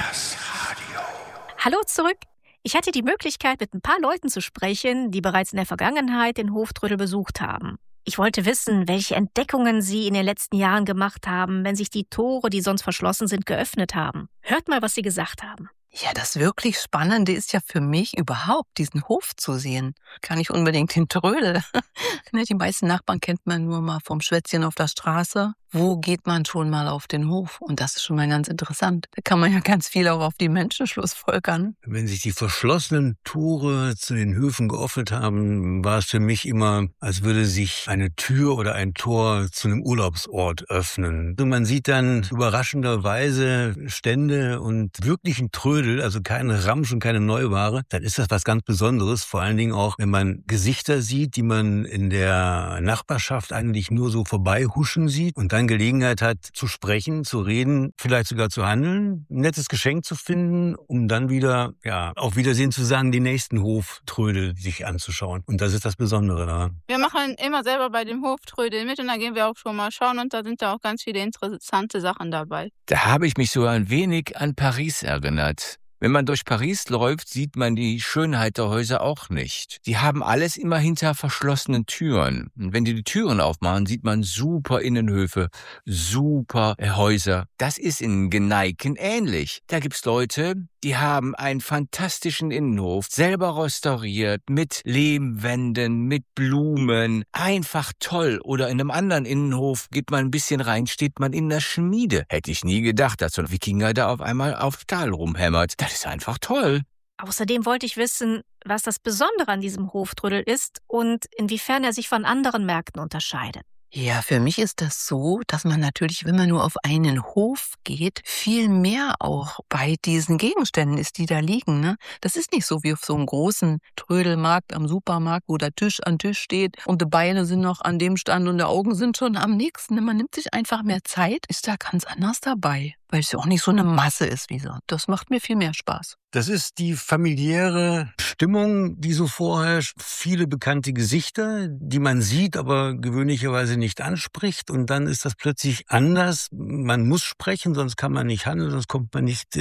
Verkehrsradio. Hallo zurück. Ich hatte die Möglichkeit, mit ein paar Leuten zu sprechen, die bereits in der Vergangenheit den Hoftrödel besucht haben. Ich wollte wissen, welche Entdeckungen sie in den letzten Jahren gemacht haben, wenn sich die Tore, die sonst verschlossen sind, geöffnet haben. Hört mal, was sie gesagt haben. Ja, das wirklich Spannende ist ja für mich überhaupt, diesen Hof zu sehen. Gar nicht unbedingt den Trödel. Die meisten Nachbarn kennt man nur mal vom Schwätzchen auf der Straße. Wo geht man schon mal auf den Hof? Und das ist schon mal ganz interessant. Da kann man ja ganz viel auch auf die Menschen schlussfolgern. Wenn sich die verschlossenen Tore zu den Höfen geöffnet haben, war es für mich immer, als würde sich eine Tür oder ein Tor zu einem Urlaubsort öffnen. Und man sieht dann überraschenderweise Stände und wirklichen Trödel, also keine Ramsch und keine Neuware. Dann ist das was ganz Besonderes. Vor allen Dingen auch, wenn man Gesichter sieht, die man in der Nachbarschaft eigentlich nur so vorbeihuschen sieht und dann Gelegenheit hat zu sprechen, zu reden, vielleicht sogar zu handeln, ein nettes Geschenk zu finden, um dann wieder, auf Wiedersehen zu sagen, die nächsten Hoftrödel sich anzuschauen. Und das ist das Besondere daran. Wir machen immer selber bei dem Hoftrödel mit und da gehen wir auch schon mal schauen und da sind da auch ganz viele interessante Sachen dabei. Da habe ich mich so ein wenig an Paris erinnert. Wenn man durch Paris läuft, sieht man die Schönheit der Häuser auch nicht. Die haben alles immer hinter verschlossenen Türen. Und wenn die Türen aufmachen, sieht man super Innenhöfe, super Häuser. Das ist in Geneiken ähnlich. Da gibt's Leute, die haben einen fantastischen Innenhof, selber restauriert, mit Lehmwänden, mit Blumen. Einfach toll. Oder in einem anderen Innenhof geht man ein bisschen rein, steht man in der Schmiede. Hätte ich nie gedacht, dass so ein Wikinger da auf einmal auf Stahl rumhämmert. Das ist einfach toll. Außerdem wollte ich wissen, was das Besondere an diesem Hoftrödel ist und inwiefern er sich von anderen Märkten unterscheidet. Ja, für mich ist das so, dass man natürlich, wenn man nur auf einen Hof geht, viel mehr auch bei diesen Gegenständen ist, die da liegen. Ne? Das ist nicht so wie auf so einem großen Trödelmarkt am Supermarkt, wo der Tisch an Tisch steht und die Beine sind noch an dem Stand und die Augen sind schon am nächsten. Man nimmt sich einfach mehr Zeit, ist da ganz anders dabei, weil es ja auch nicht so eine Masse ist wie so. Das macht mir viel mehr Spaß. Das ist die familiäre Stimmung, die so vorherrscht. Viele bekannte Gesichter, die man sieht, aber gewöhnlicherweise nicht anspricht. Und dann ist das plötzlich anders. Man muss sprechen, sonst kann man nicht handeln, sonst kommt man nicht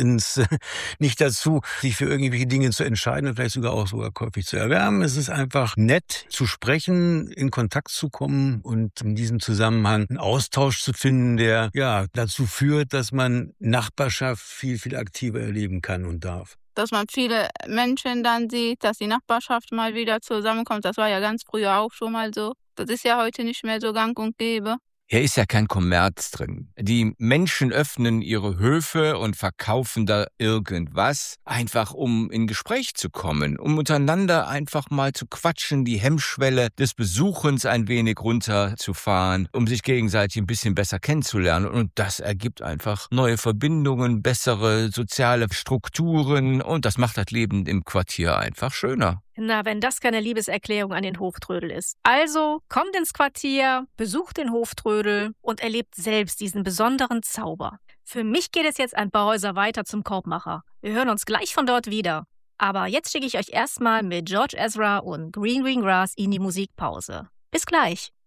nicht dazu, sich für irgendwelche Dinge zu entscheiden und vielleicht sogar käuflich zu erwärmen. Es ist einfach nett zu sprechen, in Kontakt zu kommen und in diesem Zusammenhang einen Austausch zu finden, der dazu führt, dass man Nachbarschaft viel, viel aktiver erleben kann und darf. Dass man viele Menschen dann sieht, dass die Nachbarschaft mal wieder zusammenkommt. Das war ja ganz früher auch schon mal so. Das ist ja heute nicht mehr so gang und gäbe. Hier ist ja kein Kommerz drin. Die Menschen öffnen ihre Höfe und verkaufen da irgendwas, einfach um in Gespräch zu kommen, um untereinander einfach mal zu quatschen, die Hemmschwelle des Besuchens ein wenig runterzufahren, um sich gegenseitig ein bisschen besser kennenzulernen. Und das ergibt einfach neue Verbindungen, bessere soziale Strukturen und das macht das Leben im Quartier einfach schöner. Na, wenn das keine Liebeserklärung an den Hoftrödel ist. Also, kommt ins Quartier, besucht den Hoftrödel und erlebt selbst diesen besonderen Zauber. Für mich geht es jetzt ein paar Häuser weiter zum Korbmacher. Wir hören uns gleich von dort wieder. Aber jetzt schicke ich euch erstmal mit George Ezra und Green Green Grass in die Musikpause. Bis gleich.